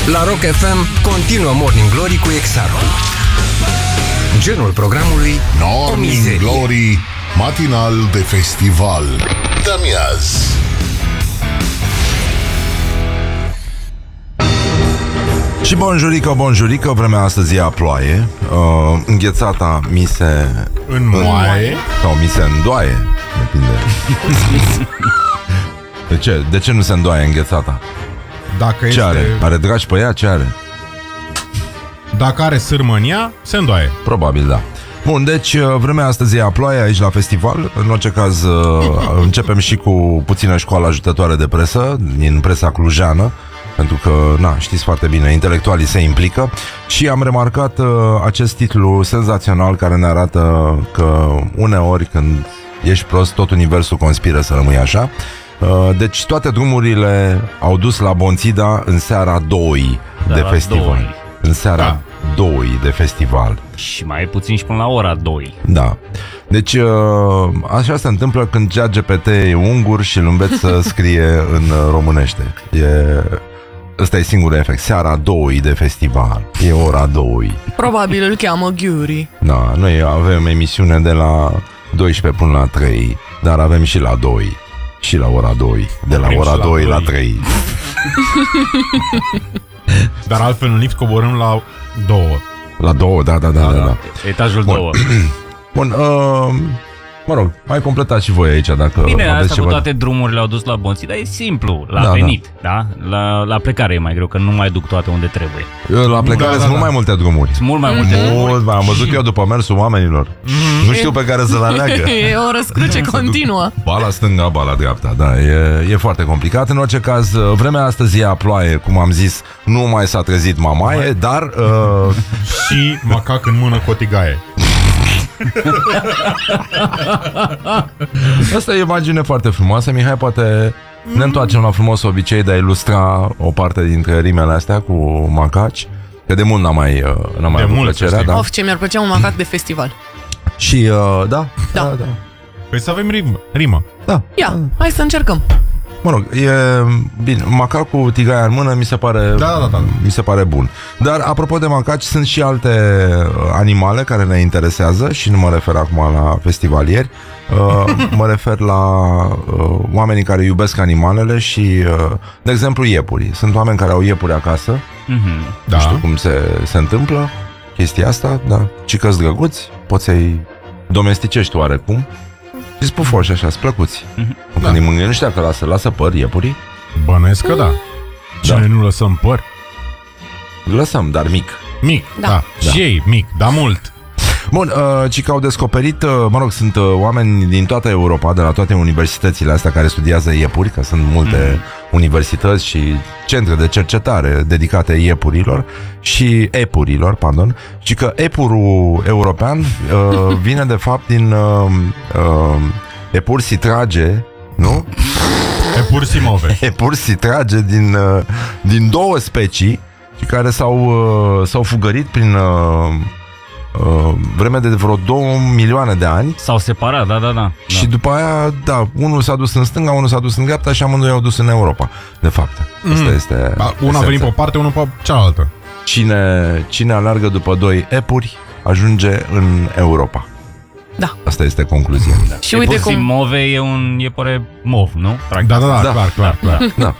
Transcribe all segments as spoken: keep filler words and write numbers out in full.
La Rock F M continuă Morning Glory cu Exarhu. Genul programului Morning Glory, matinal de festival. Dă-mi-azi. Și bonjurică, bonjurică, vremea astăzi e a ploaie. uh, Înghețata mi se înmoaie sau mi se îndoaie, depinde. De ce? De ce nu se îndoaie înghețata? Dacă ce este... are? Are dragi pe ea? Ce are? Dacă are sârmă în ea, se îndoaie. Probabil da. Bun, deci vremea astăzi e a ploaie aici la festival. În orice caz începem și cu puțină școală ajutătoare de presă din presa clujană, pentru că, na, știți foarte bine, intelectualii se implică. Și am remarcat uh, acest titlu senzațional care ne arată că uneori când ești prost, tot universul conspiră să rămâi așa. uh, Deci toate drumurile au dus la Bonțida în seara doi da, de festival doi. În seara da. doi de festival. Și mai puțin și până la ora doi. Da. Deci uh, așa se întâmplă când ChatGPT e ungur și îl înveți să scrie în românește. E... Ăsta e singurul efect. Seara doi de festival. E ora doi. Probabil îl cheamă Ghiuri. Da, noi avem emisiune de la doisprezece până la trei, dar avem și la doi. Și la ora doi. De la ora doi la trei. Dar altfel în lift coborâm la două. La două, da, da, da, da, da. Etajul Bun. două. Bun, uh, mă rog, mai completați și voi aici dacă bine, aveți asta ceva. cu toate drumurile au dus la Bonții, dar e simplu, la da, venit, da? da? La, la plecare e mai greu, că nu mai duc toate unde trebuie. La plecare da, sunt da, mult da. mai multe drumuri. Sunt mult mai multe Mult, drumuri. am văzut și... eu după mersul oamenilor. Mm-hmm. Nu știu pe care să-l aleagă. E o răscruce continuă. Ba la stânga, ba la dreapta, da, e, e foarte complicat. În orice caz, vremea astăzi e a ploaie, cum am zis, nu mai s-a trezit mamaie, dar... Uh... Și macac în mână cu o tigaie. Asta e o imagine foarte frumoasă. Mihai, poate ne întoarcem la frumos obicei de a ilustra o parte dintre rimele astea cu macaci, că de mult n-am mai, n-am mai avut plăcerea, da? Of, ce mi-ar plăcea un macac de festival. Și, uh, da, da, da, da. Păi să avem rimă, rimă. Da. Ia, hai să încercăm. Mă rog, e bine, macacul cu tigaia în mână mi se pare da, da, da. mi se pare bun. Dar apropo de macaci, sunt și alte animale care ne interesează și nu mă refer acum la festivalieri. Uh, mă refer la uh, oamenii care iubesc animalele și, uh, de exemplu, iepurii. Sunt oameni care au iepuri acasă. Mm-hmm. Da. Nu știu cum se, se întâmplă chestia asta, da. Cică-s drăguți, poți să-i domesticești oarecum. Și spufoși așa, splăcuți. Mm-hmm. Când da. îi mângâie, nu știa că lasă, lasă păr iepurii? Bănuiesc că da. Cine da. nu lăsăm păr? Lăsăm, dar mic. Mic, da. da. da. Și ei, mic, dar mult. Bun, uh, ci că au descoperit, uh, mă rog, sunt uh, oameni din toată Europa, de la toate universitățile astea care studiază iepuri, că sunt multe mm. universități și centre de cercetare dedicate iepurilor și epurilor, pardon, și că epurul european uh, vine de fapt din uh, uh, epur sitrage, nu? Epur simove. Epur sitrage din, uh, din două specii și care s-au, uh, s-au fugărit prin... Uh, Uh, vreme de vreo două milioane de ani. S-au separat, da, da, da. Și după aia, da, unul s-a dus în stânga, unul s-a dus în dreapta și amândoi au dus în Europa. De fapt, mm. asta este da, una a venit pe o parte, unul pe cealaltă. Cine, cine alergă după doi epuri ajunge în Europa. Da. Asta este concluzia. Da. Și uite cum... Simove e un iepure mov, nu? Da, da, da, da, clar, clar, clar. Da.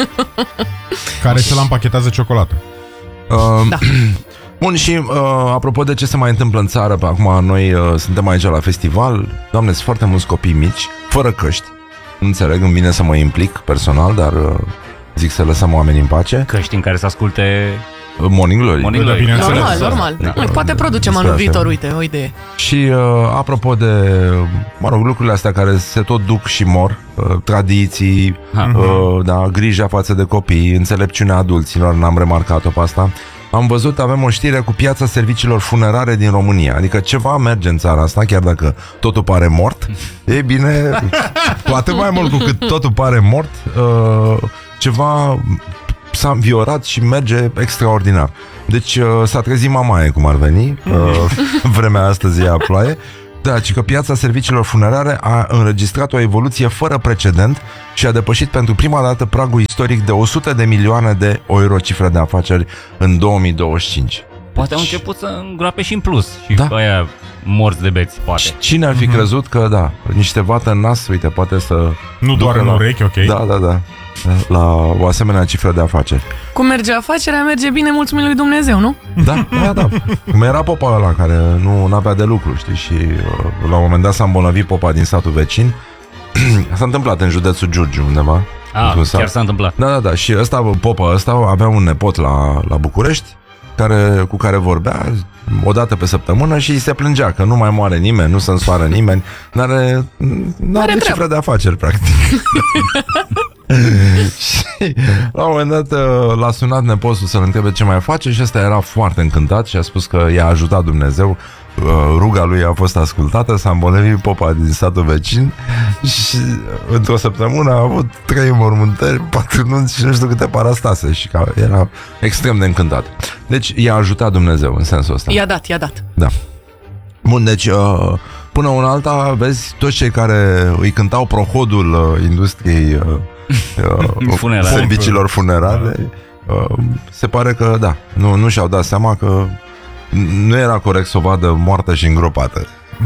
Care se la împachetează ciocolată. Uh, da. Bun, și uh, apropo de ce se mai întâmplă în țară, pe acum noi uh, suntem aici la festival. Doamne, sunt foarte mulți copii mici, fără căști. Nu înțeleg, îmi vine să mă implic personal, dar uh, zic să lăsăm oamenii în pace. Căști în care să asculte Morning Glory. Morning Glory. Normal, normal. Da. Poate producem anul viitor, uite, o idee. Și uh, apropo de, mă rog, lucrurile astea care se tot duc și mor, uh, tradiții, uh, da, grija față de copii, înțelepciunea adulților, n-am remarcat-o pe asta. Am văzut, avem o știre cu piața serviciilor funerare din România. Adică ceva merge în țara asta, chiar dacă totul pare mort. Ei bine, cu atât mai mult cu cât totul pare mort, uh, ceva s-a înviorat și merge extraordinar. Deci uh, s-a trezit mamaie, cum ar veni. uh, Vremea astăzi e a ploaie. Da, ci că piața serviciilor funerare a înregistrat o evoluție fără precedent și a depășit pentru prima dată pragul istoric de o sută de milioane de euro cifră de afaceri în două mii douăzeci și cinci. Poate au început să îngroape și în plus. Și Da. aia morți de beți, poate. Cine ar fi mm-hmm. crezut că, da, niște vată în nas, uite, poate să... Nu doar ducă în la... urechi, ok. Da, da, da. La o asemenea cifră de afaceri. Cum merge afacerea, merge bine, mulțumim lui Dumnezeu, nu? Da, da, da. Cum era popa ăla care nu avea de lucru, știi? Și uh, la un moment dat s-a îmbolnăvit popa din satul vecin. S-a întâmplat în județul Giurgiu undeva. Ah, chiar s-a întâmplat. Da, da, da. Și ăsta, popa ăsta avea un nepot la, la București care, cu care vorbea o dată pe săptămână și se plângea că nu mai moare nimeni, nu se însoară nimeni, n-are, n-are cifră de afaceri, practic. Și la un moment dat l-a sunat nepotul să-l întrebe ce mai face și ăsta era foarte încântat și a spus că i-a ajutat Dumnezeu, ruga lui a fost ascultată, s-a îmbolnăvit popa din satul vecin și într-o săptămână a avut trei înmormântări, patru nunți și nu știu câte parastase și era extrem de încântat. Deci i-a ajutat Dumnezeu în sensul ăsta. I-a dat, i-a dat. Da. Bun, deci până una alta, vezi, toți cei care îi cântau prohodul industriei Funerare. serviciilor funerare, se pare că, da, nu, nu și-au dat seama că nu era corect să o vadă moartă și îngropată.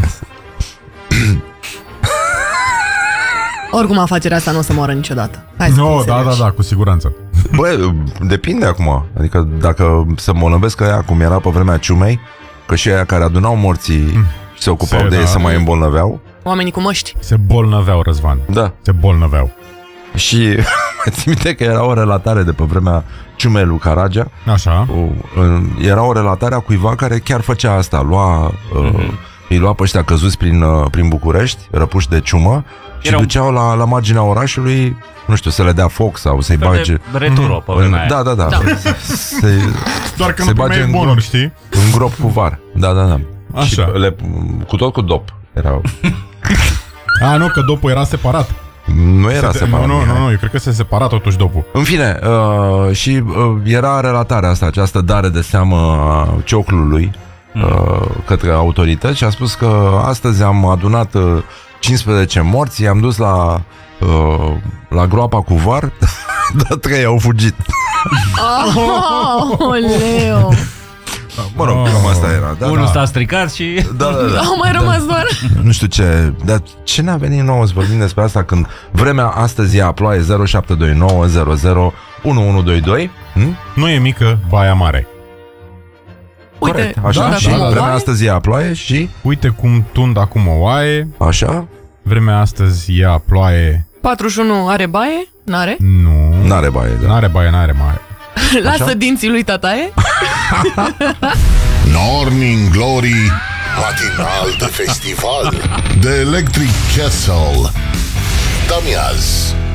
Oricum afacerea asta nu o să moară niciodată. Hai să No, fim da, da, serioși. da, cu siguranță. Bă, depinde acum. Adică dacă se îmbolnăvesc ăia, cum era pe vremea ciumei, că și aia care adunau morții și se ocupau Se, de ei da. să mai îmbolnăveau. Oamenii cu măști. Se bolnăveau, Răzvan. Da. Se bolnăveau. Și mai țin minte că era o relatare de pe vremea ciumei lui Caragea. Așa. O, era o relatare a cuiva care chiar făcea asta. Lua, mm-hmm. uh, îi lua pe ăștia căzuți prin, uh, prin București, răpuși de ciumă, și Erau... duceau la, la marginea orașului, nu știu, să le dea foc sau să-i bage Returo pe vremea aia. Da, da, da, Da. Se, Doar că se nu bage primeai în bonuri, știi? în grop cu var. Da, da, da. Așa. Și le, cu tot cu dop. Erau. A, nu, că dopul era separat. Nu era se, separat. Nu, nu, Mihai. nu, eu cred că se separa totuși dopul. În fine, uh, și uh, era relatarea asta, această dare de seamă a cioclului uh, către autorități și a spus că astăzi am adunat uh, cincisprezece morți, i-am dus la, uh, la groapa cu var, dar trei au fugit. Aoleu! Mă rog, cam asta era. Da, Unul da. s-a stricat și... Da, da, da. Au mai rămas doar... Nu știu ce, dar ce ne-a venit nouă să vorbim despre asta când vremea astăzi e a ploaie? Zero șapte doi nouă zero zero unu unu doi doi. hm? Nu e mică, Baia Mare. Uite, Corect, așa, da, și da, da, vremea da. astăzi e a ploaie și Uite cum tund acum o oaie. așa, Vremea astăzi e a ploaie. patruzeci și unu are baie? N-are? Nu. n-are baie, da. N-are baie, n-are mare. Lasă dinții lui tataie? Morning Glory, matinal de festival de Electric Castle. Damiaz.